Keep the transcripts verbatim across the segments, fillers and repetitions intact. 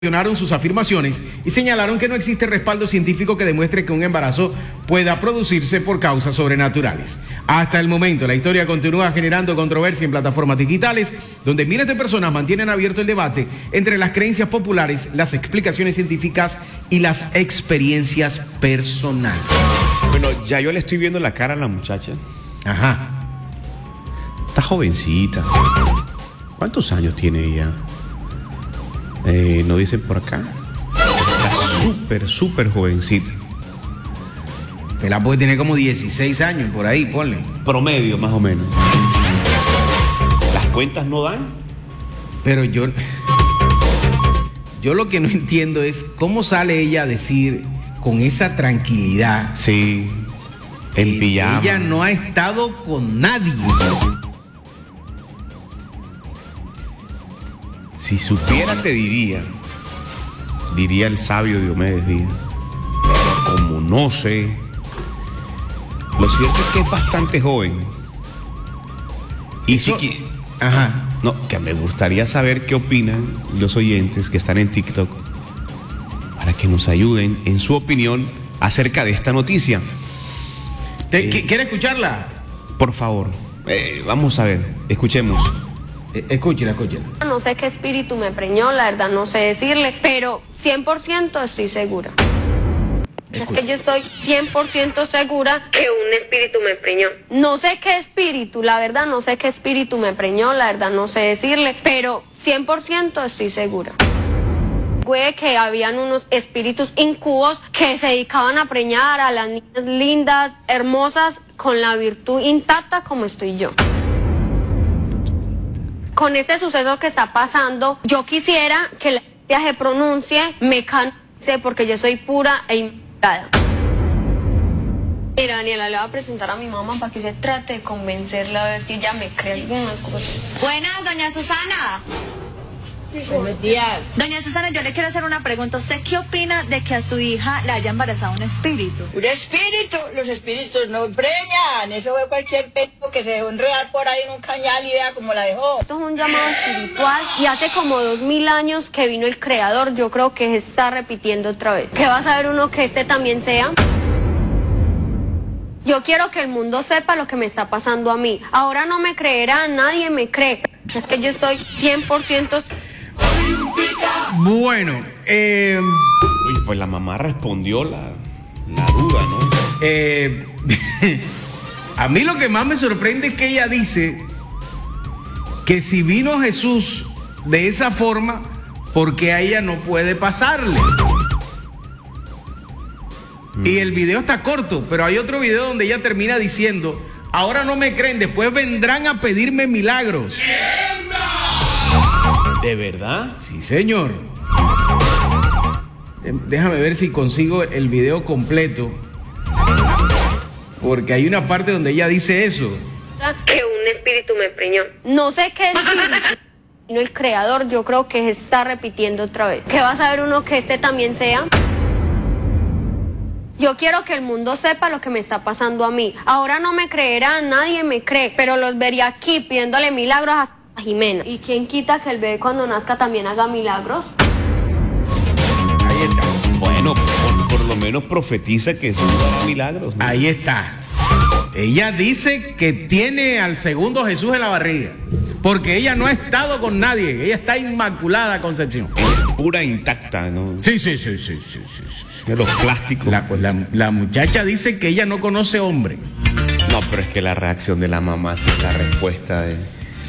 Cuestionaron sus afirmaciones y señalaron que no existe respaldo científico que demuestre que un embarazo pueda producirse por causas sobrenaturales. Hasta el momento, la historia continúa generando controversia en plataformas digitales, donde miles de personas mantienen abierto el debate entre las creencias populares, las explicaciones científicas y las experiencias personales. Bueno, ya yo le estoy viendo la cara a la muchacha. Ajá. Está jovencita. ¿Cuántos años tiene ella? Eh, ¿no dicen por acá? Está súper, súper jovencita. La puede tener como dieciséis años, por ahí, ponle. Promedio, más o menos. ¿Las cuentas no dan? Pero yo... Yo lo que no entiendo es cómo sale ella a decir con esa tranquilidad. Sí, en pijama. Ella no ha estado con nadie. Si supiera te diría, diría el sabio Diomedes Díaz, pero como no sé, lo cierto es que es bastante joven. Y si Eso, ajá. No, que me gustaría saber qué opinan los oyentes que están en TikTok para que nos ayuden en su opinión acerca de esta noticia. ¿Te, eh, ¿Quiere escucharla? Por favor, eh, vamos a ver, escuchemos. Escúchela, escúchela. No sé qué espíritu me preñó, la verdad no sé decirle, pero cien por ciento estoy segura. Escucha. Es que yo estoy cien por ciento segura que un espíritu me preñó. No sé qué espíritu, la verdad no sé qué espíritu me preñó, la verdad no sé decirle, pero cien por ciento estoy segura. Fue que habían unos espíritus incubos que se dedicaban a preñar a las niñas lindas, hermosas, con la virtud intacta como estoy yo. Con este suceso que está pasando, yo quisiera que la iglesia se pronuncie, me canse, porque yo soy pura e inmaculada. Mira, Daniela, le voy a presentar a mi mamá para que se trate de convencerla a ver si ella me cree algunas cosas. Buenas, doña Susana. Sí, buenos días. Doña Susana, yo le quiero hacer una pregunta. ¿Usted qué opina de que a su hija le haya embarazado un espíritu? ¿Un espíritu? Los espíritus no preñan. Eso fue cualquier peto que se dejó enredar por ahí en un cañal y vea cómo la dejó. Esto es un llamado espiritual y hace como dos mil años que vino el creador. Yo creo que se está repitiendo otra vez. ¿Qué va a saber uno que este también sea? Yo quiero que el mundo sepa lo que me está pasando a mí. Ahora no me creerá, nadie me cree. Es que yo estoy cien por ciento... Bueno, eh, Uy, pues la mamá respondió la, la duda, ¿no? Eh, a mí lo que más me sorprende es que ella dice que si vino Jesús de esa forma, ¿por qué a ella no puede pasarle? Mm. Y el video está corto, pero hay otro video donde ella termina diciendo: ahora no me creen, después vendrán a pedirme milagros. ¿De verdad? Sí, señor. Déjame ver si consigo el video completo, porque hay una parte donde ella dice eso. Que un espíritu me preñó. No sé qué espíritu vino el creador, yo creo que se está repitiendo otra vez. ¿Qué va a saber uno que este también sea? Yo quiero que el mundo sepa lo que me está pasando a mí. Ahora no me creerá, nadie me cree, pero los vería aquí pidiéndole milagros a Jimena. ¿Y quién quita que el bebé cuando nazca también haga milagros? Ahí está. Bueno, por, por lo menos profetiza que eso hará milagros, ¿no? Ahí está. Ella dice que tiene al segundo Jesús en la barriga, porque ella no ha estado con nadie. Ella está inmaculada Concepción. Es pura intacta, ¿no? Sí, sí, sí, sí, sí, sí, sí. De los plásticos. La, la, la muchacha dice que ella no conoce hombre. No, pero es que la reacción de la mamá sí es la respuesta de...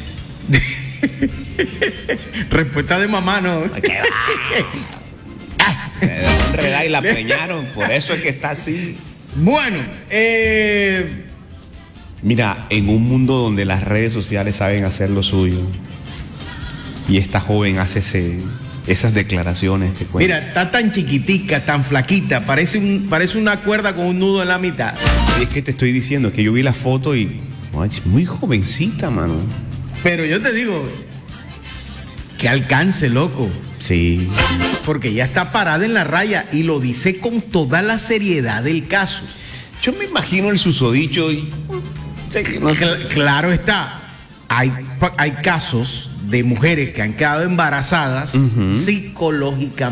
Respuesta de mamá, ¿no? ¿Qué va? Quedó enredada y la preñaron, por eso es que está así. Bueno, eh... mira, en un mundo donde las redes sociales saben hacer lo suyo y esta joven hace ese, esas declaraciones, te cuento. Mira, está tan chiquitica, tan flaquita, parece, un, parece una cuerda con un nudo en la mitad. Y es que te estoy diciendo que yo vi la foto y oh, es muy jovencita, mano. Pero yo te digo, que alcance, loco. Sí. Porque ella está parada en la raya y lo dice con toda la seriedad del caso. Yo me imagino el susodicho y... Claro está, hay, hay casos de mujeres que han quedado embarazadas Ujú. psicológicamente.